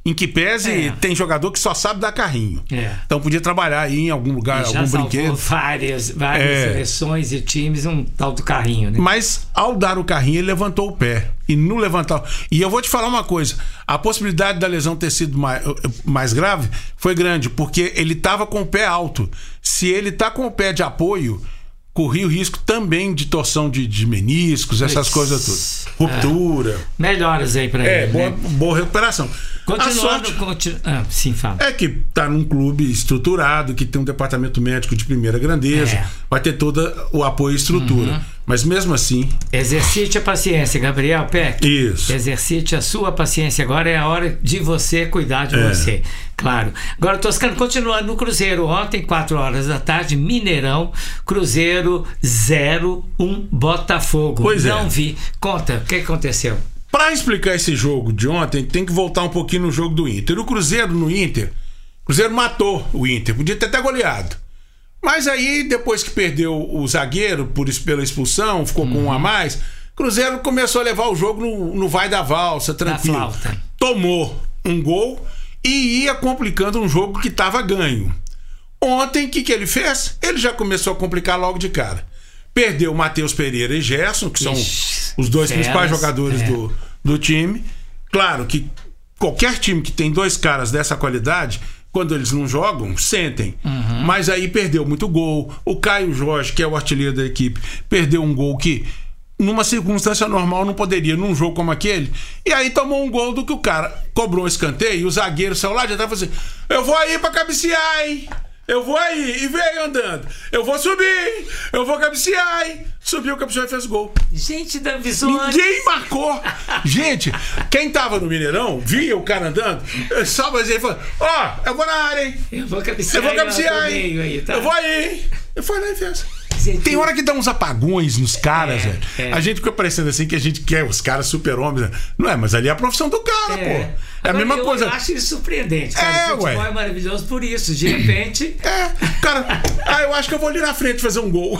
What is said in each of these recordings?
em que pese tem jogador que só sabe dar carrinho. Então podia trabalhar aí em algum lugar, algum brinquedo. Várias seleções e times, um tal do carrinho, né? Mas ao dar o carrinho, ele levantou o pé. E no levantar. E eu vou te falar uma coisa: a possibilidade da lesão ter sido mais grave foi grande, porque ele estava com o pé alto. Se ele tá com o pé de apoio, corria o risco também de torção de meniscos, essas coisas todas. Ruptura. Melhoras aí pra ele. Boa recuperação. Continuando. Sim, fala. É que tá num clube estruturado, que tem um departamento médico de primeira grandeza, vai ter todo o apoio e estrutura. Mas mesmo assim. Exercite a paciência, Gabriel Peck. Isso. Exercite a sua paciência. Agora é a hora de você cuidar de você. Claro. Agora, Toscano, continuando no Cruzeiro. Ontem, 4 horas da tarde, Mineirão, Cruzeiro 0-1 Botafogo. Pois Não vi. Conta, o que aconteceu? Para explicar esse jogo de ontem, tem que voltar um pouquinho no jogo do Inter. O Cruzeiro no Inter, o Cruzeiro matou o Inter, podia ter até goleado. Mas aí, depois que perdeu o zagueiro pela expulsão, ficou com um a mais, o Cruzeiro começou a levar o jogo no vai da valsa, tranquilo. Da flauta. Tomou um gol e ia complicando um jogo que estava ganho. Ontem, o que ele fez? Ele já começou a complicar logo de cara. Perdeu Matheus Pereira e Gerson, que são os dois principais jogadores do time. Claro que qualquer time que tem 2 caras dessa qualidade, quando eles não jogam, sentem. Mas aí perdeu muito gol. O Caio Jorge, que é o artilheiro da equipe, perdeu um gol que, numa circunstância normal, não poderia, num jogo como aquele. E aí tomou um gol do que o cara cobrou um escanteio e o zagueiro saiu lá de atrás e falou assim: eu vou aí pra cabecear, hein? Eu vou aí, e veio andando. Eu vou subir, eu vou cabecear, hein? Subiu, cabeceou e fez gol. Gente da visão. Ninguém marcou. Gente, quem tava no Mineirão, via o cara andando, só mas ele falou: eu vou na área, hein? Eu vou cabecear, hein? Aí, tá? Eu vou aí, hein? Eu fui lá e fez. Tem hora que dá uns apagões nos caras, velho. A gente fica parecendo assim que a gente quer os caras super-homens. Não é, mas ali é a profissão do cara, pô. É a mesma coisa. Eu acho isso surpreendente, cara. O futebol é maravilhoso por isso. De repente. Cara, eu acho que eu vou ali na frente fazer um gol.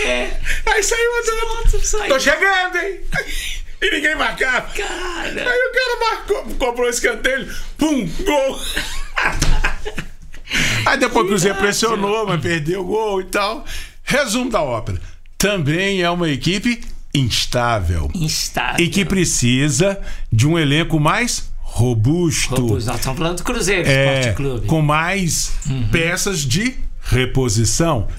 Aí saiu andando. Tô chegando, hein? E ninguém marcava. Cara. Aí o cara marcou, comprou o escanteio, pum, gol. Aí depois o Cruzeiro pressionou, mas perdeu o gol e tal. Resumo da ópera: também é uma equipe instável. E que precisa de um elenco mais robusto. Nós estamos falando do Cruzeiro Esporte Clube. Com mais peças de reposição.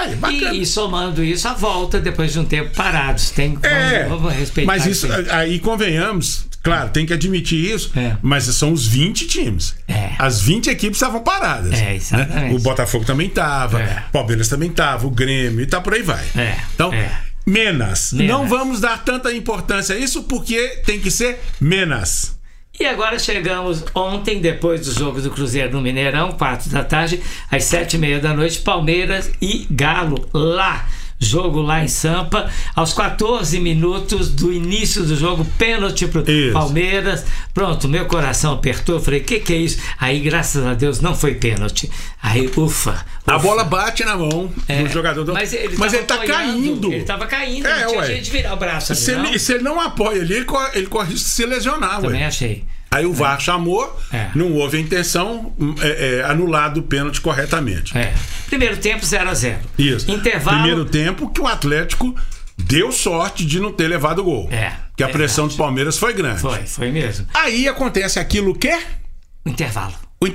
E somando isso, a volta depois de um tempo parados. Vamos respeitar. Mas isso aí convenhamos. Claro, tem que admitir isso, mas são os 20 times. As 20 equipes estavam paradas. Exatamente. Né? O Botafogo também estava, o Palmeiras também estava, o Grêmio, e tá por aí vai. Então, menos. Não vamos dar tanta importância a isso, porque tem que ser menos. E agora chegamos ontem, depois do jogo do Cruzeiro no Mineirão, 4 da tarde, às 7h30 da noite, Palmeiras e Galo lá. Jogo lá em Sampa, aos 14 minutos do início do jogo, pênalti pro Palmeiras. Pronto, meu coração apertou, falei, que é isso? Aí, graças a Deus, não foi pênalti. Aí, ufa. A bola bate na mão do jogador do... Mas ele tá caindo. Ele tava caindo, não tinha jeito de virar o braço ali, se ele não apoia ali, ele corre risco de se lesionar. Também achei. Aí o VAR chamou, não houve a intenção, anulado o pênalti corretamente. Primeiro tempo 0-0. Isso. Intervalo. Primeiro tempo que o Atlético deu sorte de não ter levado o gol. Porque a pressão do Palmeiras foi grande. Foi mesmo. Aí acontece aquilo que? O intervalo.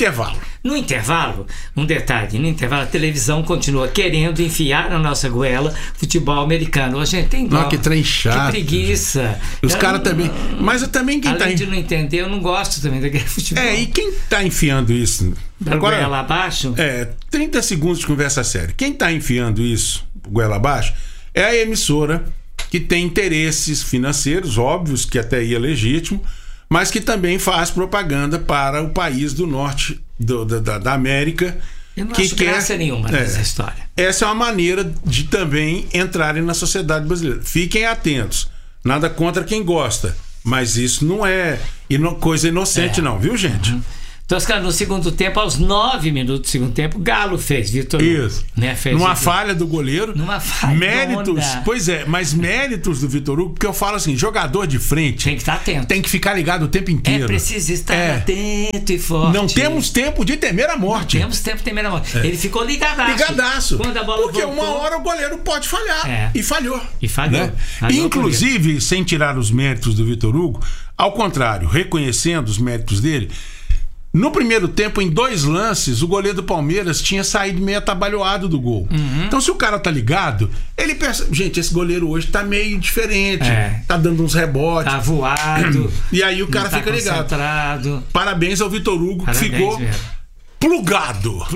No intervalo, um detalhe, a televisão continua querendo enfiar na nossa goela futebol americano. A gente tem dó. Que trem chato. Que preguiça. Os caras também. Mas também quem além de não entender, eu não gosto também daquele futebol. E quem tá enfiando isso? Agora, goela abaixo? 30 segundos de conversa séria. Quem tá enfiando isso, goela abaixo, é a emissora que tem interesses financeiros, óbvios, que até aí é legítimo, mas que também faz propaganda para o país do norte da América. Eu não acho graça nenhuma nessa história. Essa é uma maneira de também entrarem na sociedade brasileira. Fiquem atentos. Nada contra quem gosta, mas isso não é coisa inocente não, viu, gente? Toscano, no segundo tempo, aos 9 minutos do segundo tempo, Galo fez, Vitor Hugo. Isso. Né? Fez numa falha do goleiro. Numa falha. Méritos, pois é, mas méritos do Vitor Hugo, porque eu falo assim, jogador de frente tem que estar atento. Tem que ficar ligado o tempo inteiro. É preciso estar atento e forte. Não temos tempo de temer a morte. Não temos tempo de temer a morte. Ele ficou ligadaço. Ligadaço. Quando a bola porque voltou, uma hora o goleiro pode falhar. E falhou. E falhou. Né? Inclusive, sem tirar os méritos do Vitor Hugo, ao contrário, reconhecendo os méritos dele, no primeiro tempo, em 2 lances, o goleiro do Palmeiras tinha saído meio atabalhoado do gol. Então, se o cara tá ligado, ele pensa, gente, esse goleiro hoje tá meio diferente, tá dando uns rebotes. Tá voado. E aí o cara fica ligado. Parabéns ao Vitor Hugo, que ficou plugado.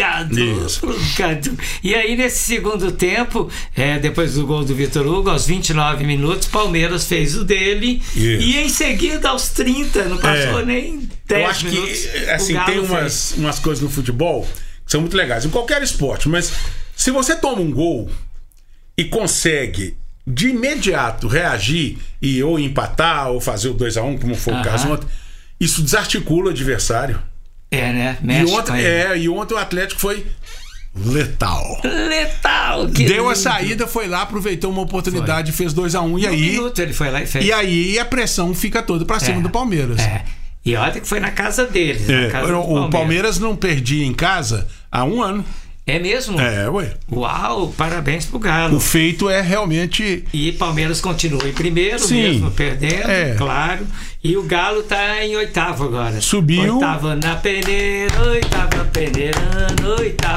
E aí, nesse segundo tempo, depois do gol do Vitor Hugo, aos 29 minutos, Palmeiras fez o dele. E em seguida, aos 30, não passou nem 10 minutos. Eu acho que assim, tem umas coisas no futebol que são muito legais, em qualquer esporte, mas se você toma um gol e consegue de imediato reagir e ou empatar ou fazer o 2-1, como foi o caso ontem, isso desarticula o adversário. Né? E ontem o Atlético foi letal. Deu a saída, foi lá, aproveitou uma oportunidade e fez 2-1. E aí, minuto ele foi lá e fez. E aí a pressão fica toda pra cima do Palmeiras. E olha que foi na casa deles. O Palmeiras não perdia em casa há 1 ano. É mesmo? Ué. Uau, parabéns pro Galo. O feito é realmente... E Palmeiras continua em primeiro, mesmo perdendo, claro. E o Galo tá em 8º agora. Subiu. 8º na peneira, 8º peneirando,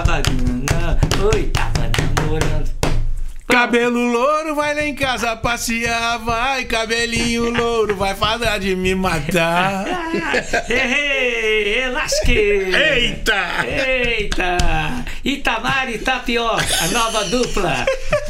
8º namorando. Cabelo louro, vai lá em casa passear, vai. Cabelinho louro, vai falar de me matar. Lasquei. Eita! Itamar e Tapioca, a nova dupla.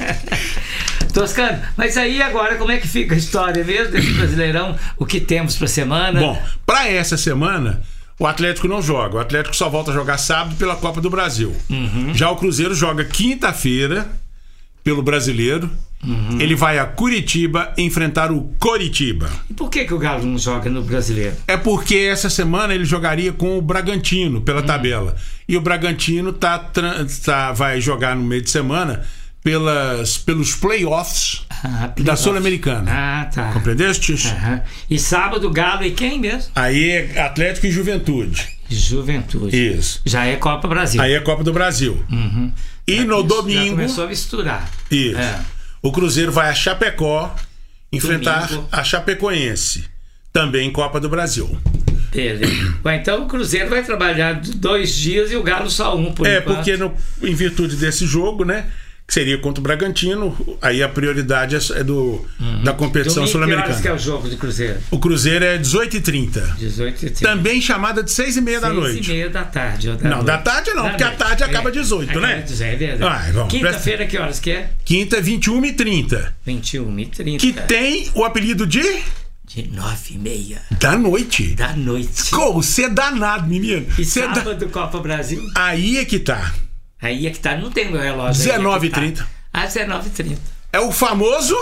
Toscano, mas aí agora como é que fica a história mesmo desse Brasileirão? O que temos pra semana? Bom, pra essa semana o Atlético não joga. O Atlético só volta a jogar sábado pela Copa do Brasil. Já o Cruzeiro joga quinta-feira pelo Brasileiro. Ele vai a Curitiba enfrentar o Coritiba. E por que o Galo não joga no Brasileiro? É porque essa semana ele jogaria com o Bragantino pela tabela. E o Bragantino vai jogar no meio de semana pelos playoffs da Sul-Americana. Tá. Compreendeste? E sábado, Galo e quem mesmo? Aí é Atlético e Juventude. Isso. Já é Copa Brasil. Aí é Copa do Brasil. E no domingo... Já começou a misturar. Isso. O Cruzeiro vai a Chapecó enfrentar a Chapecoense. Também em Copa do Brasil. Beleza. Então o Cruzeiro vai trabalhar 2 dias e o Galo só 1 por enquanto. Porque em virtude desse jogo, né? Que seria contra o Bragantino, aí a prioridade é da competição sul-americana. Que horas que é o jogo do Cruzeiro? O Cruzeiro é 18h30. 18h30. Também chamada de 6h30 da noite. 6h30 da tarde. Não, da tarde não, porque a tarde acaba 18, né? É verdade. Quinta-feira que horas que é? Quinta, 21h30. 21h30. Que tem o apelido de 9h30. Da noite. Você é danado, menino. E sábado, Copa Brasil? Aí é que tá. Não tem meu relógio. 19h30. 19h30. É o famoso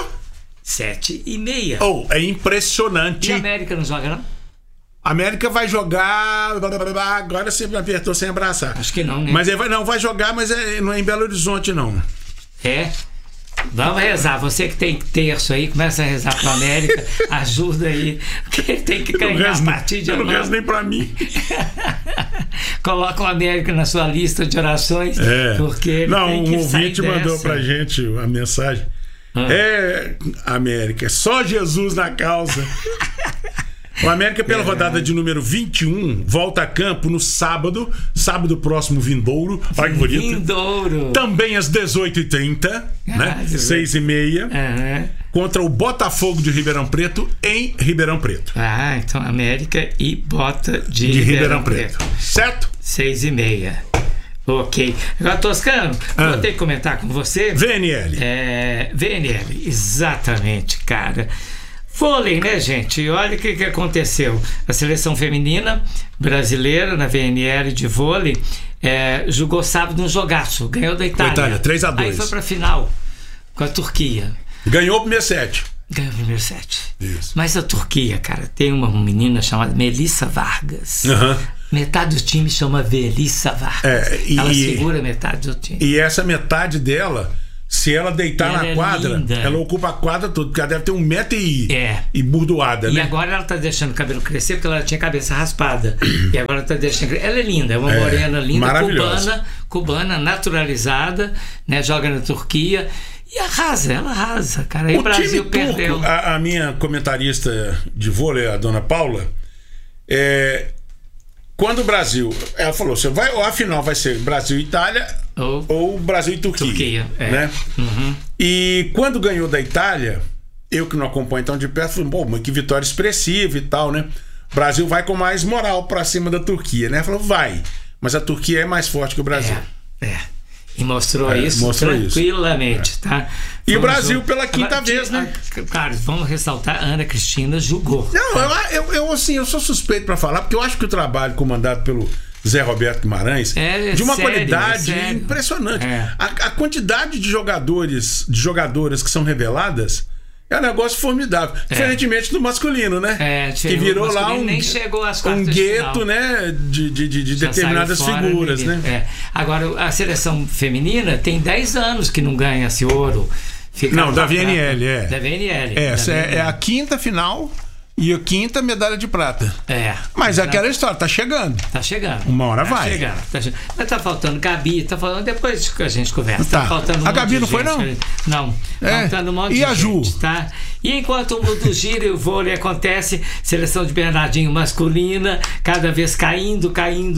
7h30. É impressionante. E a América não joga, não? A América vai jogar. Agora você me apertou sem abraçar. Acho que não, né? Mas vai jogar, mas não é em Belo Horizonte, não. Vamos rezar. Você que tem terço aí, começa a rezar pra América. Ajuda aí. Porque ele tem que ganhar a partir de agora. Eu não rezo nem pra mim. Coloca o América na sua lista de orações. Porque ele tem que sair dessa. Um ouvinte mandou pra gente a mensagem. América, só Jesus na causa. O América, pela rodada de número 21, volta a campo no sábado próximo vindouro. Olha que bonito. Vindouro. Também às 18h30, né? 6h30. Contra o Botafogo de Ribeirão Preto, em Ribeirão Preto. Então América e Bota de Ribeirão Preto. Certo? 6h30. Ok. Agora, Toscano, vou ter que comentar com você. VNL. VNL, exatamente, cara. Vôlei, né, gente? Olha o que aconteceu. A seleção feminina brasileira na VNL de vôlei jogou sábado um jogaço. Ganhou da Itália. 3-2. Aí foi pra final com a Turquia. Ganhou o primeiro set. Isso. Mas a Turquia, cara, tem uma menina chamada Melissa Vargas. Metade do time chama Veli Savart. Ela segura metade do time. E essa metade dela, se ela deitar na quadra, linda. Ela ocupa a quadra toda, porque ela deve ter 1 metro e burdoada, né? E agora ela tá deixando o cabelo crescer, porque ela tinha a cabeça raspada. E agora ela tá deixando crescer. Ela é linda, é uma morena linda, cubana, naturalizada, né? Joga na Turquia. E ela arrasa, cara. E o Brasil perdeu. Turco, a minha comentarista de vôlei, a dona Paula, quando o Brasil, ela falou, a final vai ser Brasil e Itália ou Brasil e Turquia, né? Uhum. E quando ganhou da Itália, eu que não acompanho tão de perto, falei, bom, mas que vitória expressiva e tal, né? O Brasil vai com mais moral pra cima da Turquia, né? Ela falou, vai, mas a Turquia é mais forte que o Brasil. E mostrou isso tranquilamente, tá? E o Brasil pela quinta vez, né? Cara, vamos ressaltar, a Ana Cristina jogou. Não, eu sou suspeito pra falar, porque eu acho que o trabalho comandado pelo Zé Roberto Guimarães de uma qualidade impressionante. A quantidade de jogadores, de jogadoras que são reveladas é um negócio formidável. Diferentemente do masculino, né? Que virou lá nem chegou às quartas gueto, né? De determinadas figuras, né? Agora, a seleção feminina tem 10 anos que não ganha esse ouro. Da VNL, Da VNL. É a quinta final e a quinta medalha de prata. Mas aquela história, tá chegando. Uma hora vai. Mas tá faltando Gabi, tá falando depois que a gente conversa. Tá faltando a Gabi não foi, não? Não. Faltando um monte de gente. E a Ju? Tá? E enquanto o mundo gira e o vôlei acontece, seleção de Bernardinho masculina, cada vez caindo.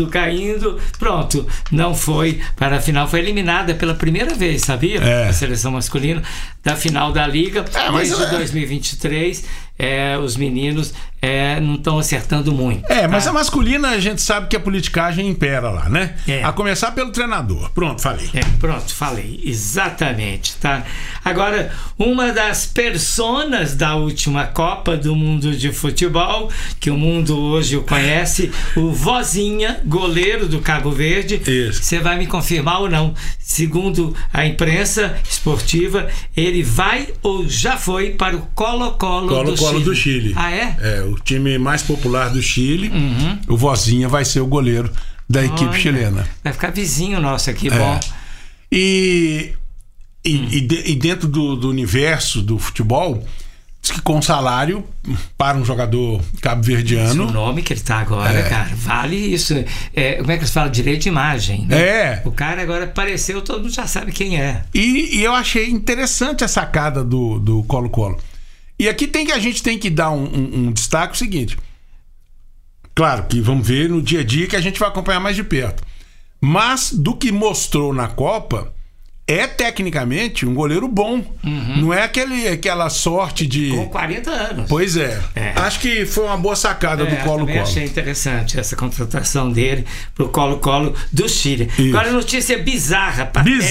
Pronto, não foi para a final. Foi eliminada pela primeira vez, sabia? A seleção masculina da final da Liga. Desde 2023, os meninos não estão acertando muito. Mas a masculina, a gente sabe que a politicagem impera lá, né? A começar pelo treinador. Pronto, falei. Exatamente, tá? Agora, uma das personas da última Copa do Mundo de Futebol, que o mundo hoje o conhece, o Vozinha, goleiro do Cabo Verde. Você vai me confirmar ou não? Segundo a imprensa esportiva, ele vai ou já foi para o Colo-Colo do Chile. Ah, é? O time mais popular do Chile. O Vozinha vai ser o goleiro da equipe chilena. Vai ficar vizinho nosso aqui, bom. E dentro do universo do futebol, diz que com salário para um jogador cabo-verdiano. O nome que ele tá agora, cara, vale isso. Como é que se fala? Direito de imagem, né? O cara agora apareceu, todo mundo já sabe quem é. E eu achei interessante a sacada do Colo-Colo. E aqui a gente tem que dar um destaque: o seguinte. Claro que vamos ver no dia a dia, que a gente vai acompanhar mais de perto. Mas do que mostrou na Copa, tecnicamente um goleiro bom. Não é aquela sorte de... Com 40 anos. Pois é. Acho que foi uma boa sacada do Colo-Colo. Eu achei interessante essa contratação dele pro Colo-Colo do Chile. Isso. Agora, notícia bizarra.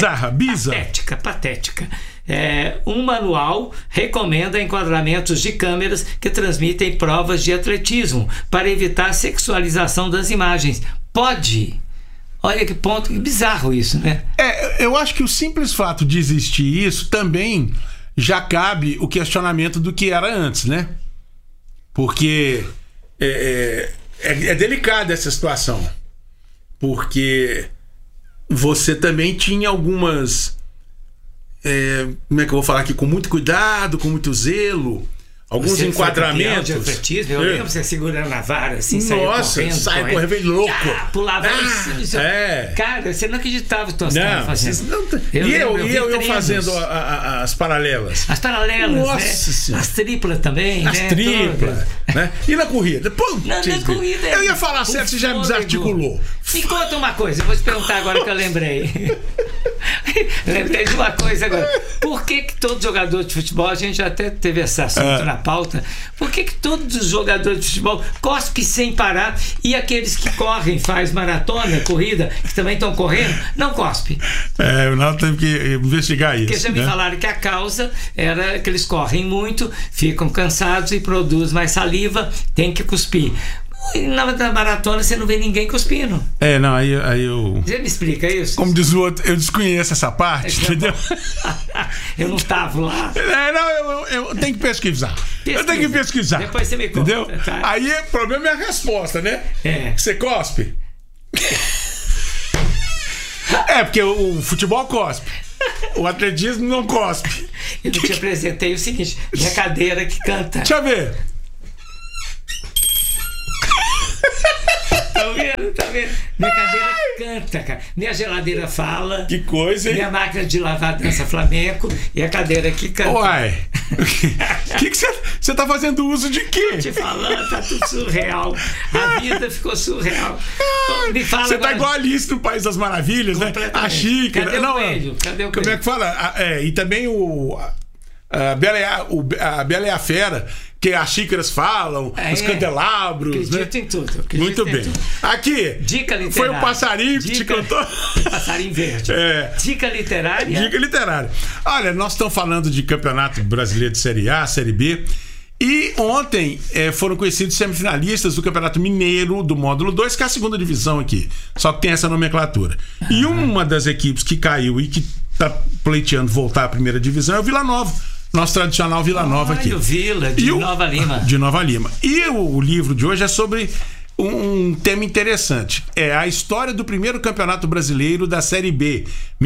Patética. Um manual recomenda enquadramentos de câmeras que transmitem provas de atletismo para evitar a sexualização das imagens. Pode... Olha que ponto, que bizarro isso, né? Eu acho que o simples fato de existir isso também já cabe o questionamento do que era antes, né? Porque é delicada essa situação. Porque você também tinha algumas... como é que eu vou falar aqui? Com muito cuidado, com muito zelo... Alguns você enquadramentos. De atletismo, eu lembro você segurando na vara, assim, sai correndo louco. Pulava Cara, você não acreditava que tu estava fazendo. Eu fazendo as paralelas. As paralelas, Nossa, né? As triplas também, as triplas, né? E na corrida? Na corrida. Eu ia falar certo, você já me desarticulou. Me conta uma coisa, eu vou te perguntar agora que eu lembrei. Lembrei de uma coisa agora. Por que todo jogador de futebol, a gente já até teve esse assunto na pauta, por que todos os jogadores de futebol cospem sem parar e aqueles que correm, faz maratona, corrida, que também estão correndo, não cospem? O Naldo teve que investigar isso. Porque já me falaram que a causa era que eles correm muito, ficam cansados e produzem mais saliva, tem que cuspir. E na maratona você não vê ninguém cuspindo. Não, aí eu... Você me explica isso? Como diz o outro, eu desconheço essa parte, entendeu? Eu não estava lá. Eu tenho que pesquisar. Eu tenho que pesquisar. Depois você me conta. Entendeu? Tá? Aí o problema é a resposta, né? Você cospe? Porque o futebol cospe. O atletismo não cospe. Eu te apresentei o seguinte: minha cadeira que canta. Deixa eu ver. Tá vendo? Minha cadeira canta, cara. Minha geladeira fala. Que coisa, hein? Minha máquina de lavar dança flamenco e a cadeira que canta. Uai. Que você tá fazendo uso de quê? Tô te falando, tá tudo surreal. A vida ficou surreal. Me fala você agora. Tá igual a Alice no País das Maravilhas, né? A xícara. Cadê o coelho? Como é que fala? E também a Bela e a Fera, que as xícaras falam, os candelabros. Acredito, né? Em tudo. Muito bem. Tudo. Aqui, dica literária. Foi o passarinho que te contou. Passarinho verde. Dica literária. Dica literária. Olha, nós estamos falando de Campeonato Brasileiro de Série A, Série B. E ontem foram conhecidos semifinalistas do Campeonato Mineiro do Módulo 2, que é a segunda divisão aqui. Só que tem essa nomenclatura. E uma das equipes que caiu e que está pleiteando voltar à primeira divisão é o Vila Nova. Nosso tradicional Vila Nova aqui. O Vila, de Nova Lima. De Nova Lima. E o livro de hoje é sobre um tema interessante. É a história do primeiro campeonato brasileiro da Série B,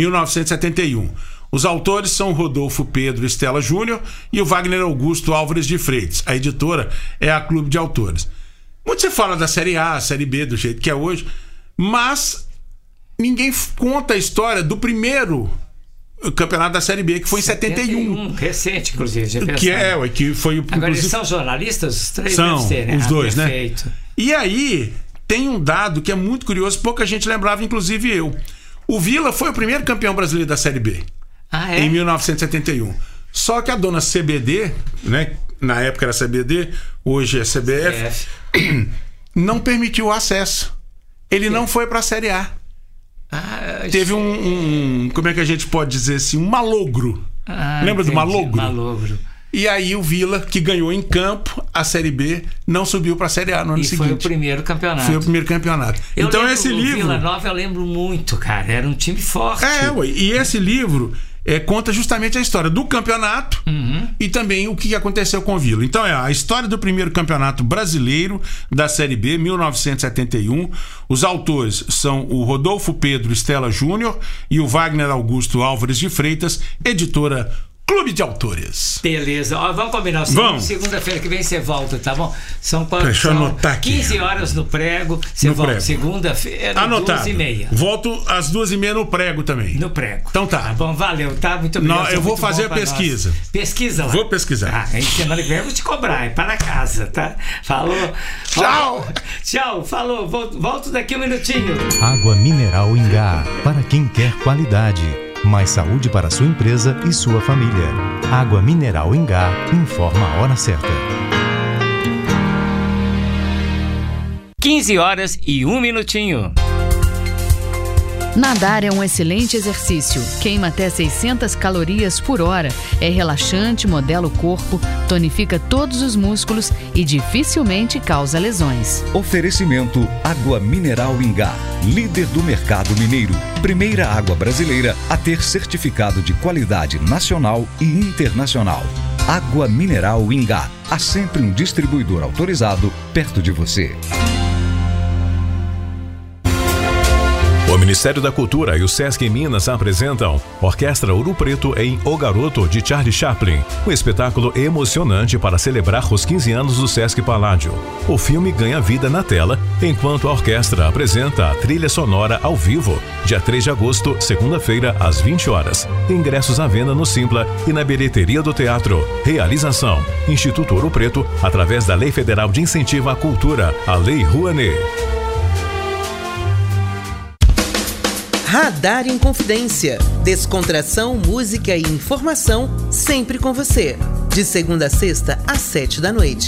1971. Os autores são o Rodolfo Pedro Estela Júnior e o Wagner Augusto Álvares de Freitas. A editora é a Clube de Autores. Muito se fala da Série A, Série B, do jeito que é hoje, mas ninguém conta a história do primeiro campeonato da Série B, que foi em 71. Recente, inclusive. Que foi... Agora, eles são jornalistas? Os três são, ser, né? Os dois, perfeito. Né? E aí, tem um dado que é muito curioso, pouca gente lembrava, inclusive eu. O Vila foi o primeiro campeão brasileiro da Série B. Em 1971. Só que a dona CBD, né? Na época era CBD, hoje é CBF, não permitiu o acesso. Ele não foi para a Série A. Teve como é que a gente pode dizer assim? Um malogro. Lembra do malogro? Malogro. E aí o Vila, que ganhou em campo a Série B, não subiu para a Série A no ano seguinte. Foi o primeiro campeonato. Foi o primeiro campeonato. Então esse livro... Vila Nova eu lembro muito, cara. Era um time forte. E esse livro conta justamente a história do campeonato e também o que aconteceu com o Vila. Então a história do primeiro campeonato brasileiro da Série B, 1971. Os autores são o Rodolfo Pedro Estela Júnior e o Wagner Augusto Álvares de Freitas, editora Clube de Autores. Beleza. Vamos combinar o seguinte. Segunda-feira que vem você volta, tá bom? São quanto? Deixa eu anotar aqui. 15 horas no prego. Você volta segunda-feira, 2h30. Volto às 2h30 no prego também. No prego. Então tá. Tá bom, valeu, tá? Muito obrigado. Eu vou fazer a pesquisa. Nós. Pesquisa lá. Vou pesquisar. Semana que vem eu vou te cobrar. É para casa, tá? Falou. Tchau. Tchau. Falou. Volto daqui um minutinho. Água mineral Ingá. Para quem quer qualidade. Mais saúde para sua empresa e sua família. Água mineral Ingá informa a hora certa. 15 horas e 1 minutinho. Nadar é um excelente exercício. Queima até 600 calorias por hora. É relaxante, modela o corpo, tonifica todos os músculos e dificilmente causa lesões. Oferecimento Água Mineral Ingá, líder do mercado mineiro. Primeira água brasileira a ter certificado de qualidade nacional e internacional. Água Mineral Ingá. Há sempre um distribuidor autorizado perto de você. O Ministério da Cultura e o Sesc Minas apresentam Orquestra Ouro Preto em O Garoto, de Charlie Chaplin. Um espetáculo emocionante para celebrar os 15 anos do Sesc Paládio. O filme ganha vida na tela, enquanto a orquestra apresenta a trilha sonora ao vivo, dia 3 de agosto, segunda-feira, às 20 horas. Ingressos à venda no Simpla e na bilheteria do teatro. Realização: Instituto Ouro Preto, através da Lei Federal de Incentivo à Cultura, a Lei Rouanet. Radar Inconfidência. Descontração, música e informação sempre com você. De segunda a sexta, às 7 da noite.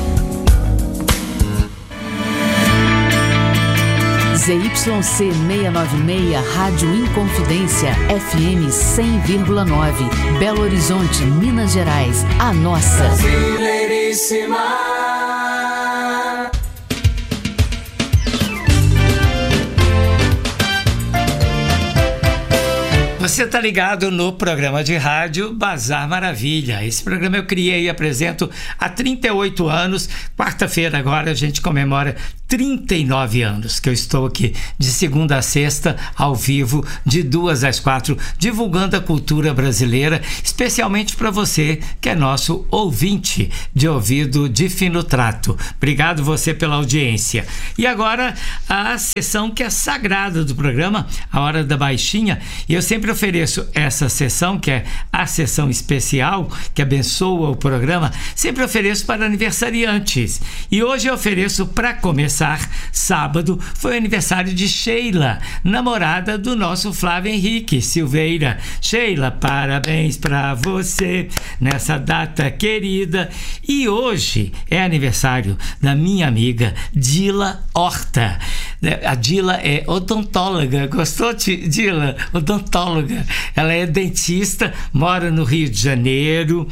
ZYC 696, Rádio Inconfidência, FM 100,9. Belo Horizonte, Minas Gerais. A nossa. Brasileiríssima. Você está ligado no programa de rádio Bazar Maravilha. Esse programa eu criei e apresento há 38 anos. Quarta-feira agora a gente comemora 39 anos que eu estou aqui de segunda a sexta, ao vivo, de 2 às 4, divulgando a cultura brasileira, especialmente para você que é nosso ouvinte de ouvido de fino trato. Obrigado você pela audiência. E agora a sessão que é sagrada do programa, a Hora da Baixinha, e eu sempre ofereço essa sessão, que é a sessão especial, que abençoa o programa, sempre ofereço para aniversariantes. E hoje eu ofereço para começar, sábado, foi o aniversário de Sheila, namorada do nosso Flávio Henrique Silveira. Sheila, parabéns para você nessa data querida. E hoje é aniversário da minha amiga Dila Horta. A Dila é odontóloga. Gostou, Dila? Odontóloga. Ela é dentista, mora no Rio de Janeiro,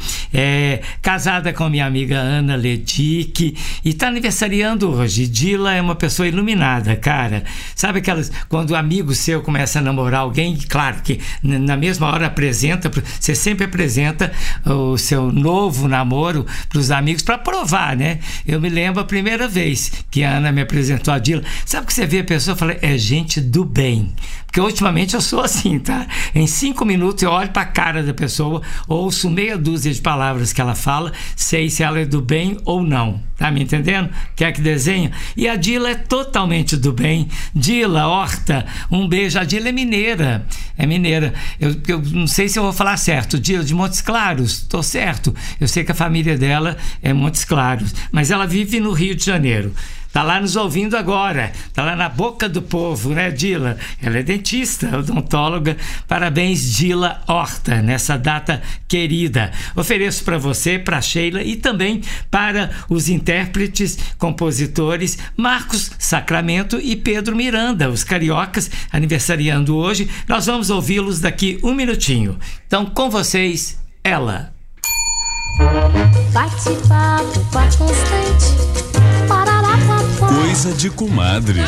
é casada com minha amiga Ana Ledick e está aniversariando hoje. Dila é uma pessoa iluminada, cara. Sabe aquelas, quando um amigo seu começa a namorar alguém, claro que na mesma hora apresenta, você sempre apresenta o seu novo namoro para os amigos para provar, né? Eu me lembro a primeira vez que a Ana me apresentou a Dila. Sabe que você vê a pessoa e fala, é gente do bem. Porque ultimamente eu sou assim, tá? Em 5 minutos eu olho para a cara da pessoa, ouço meia dúzia de palavras que ela fala, sei se ela é do bem ou não. Tá me entendendo? Quer que desenha? E a Dila é totalmente do bem. Dila Horta, um beijo. A Dila é mineira. É mineira. Eu não sei se eu vou falar certo. Dila de Montes Claros. Tô certo. Eu sei que a família dela é Montes Claros. Mas ela vive no Rio de Janeiro. Tá lá nos ouvindo agora, tá lá na boca do povo, né, Dila? Ela é dentista, odontóloga. Parabéns, Dila Horta, nessa data querida. Ofereço para você, para Sheila e também para os intérpretes, compositores Marcos Sacramento e Pedro Miranda, os cariocas, aniversariando hoje. Nós vamos ouvi-los daqui um minutinho. Então, com vocês, ela. Bate-papo, papo constante. Coisa de comadre.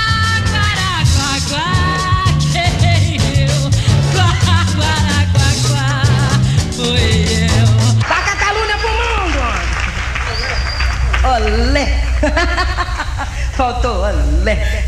Taca a calúnia pro mundo! Olé! Faltou olé!